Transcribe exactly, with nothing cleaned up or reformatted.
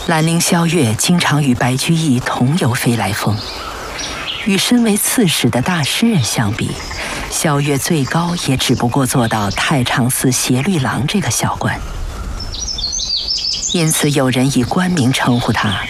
兰陵萧月经常与白居易同游飞来峰，与身为刺史的大诗人相比，萧月最高也只不过做到太常寺协律郎这个小官。因此有人以官名称呼他